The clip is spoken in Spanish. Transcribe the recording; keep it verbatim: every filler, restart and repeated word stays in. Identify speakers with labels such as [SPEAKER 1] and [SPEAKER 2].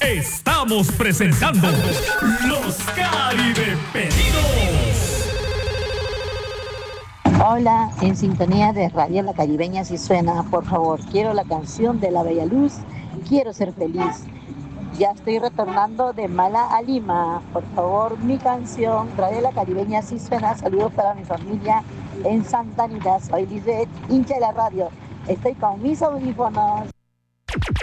[SPEAKER 1] Estamos presentando Los Caribe Pedidos.
[SPEAKER 2] Hola, en sintonía de Radio La Caribeña si suena, por favor, quiero la canción de La Bella Luz, quiero ser feliz. Ya estoy retornando de Mala a Lima, por favor, mi canción, Radio La Caribeña si suena, saludos para mi familia en Santa Anita, soy Lisbeth, hincha de la radio, estoy con mis audífonos.